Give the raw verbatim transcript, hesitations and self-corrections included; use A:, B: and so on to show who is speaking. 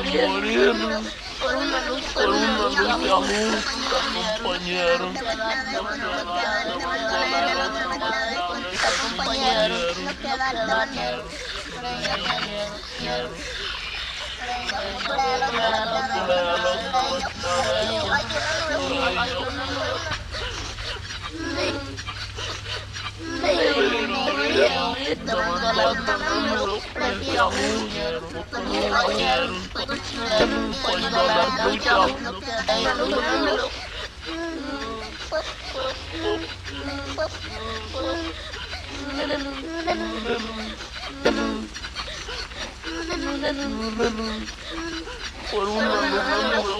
A: morir
B: por una lucha,
A: por una lucha justa, compañero.
B: Compañero, no queda compañero.
A: Por una lucha.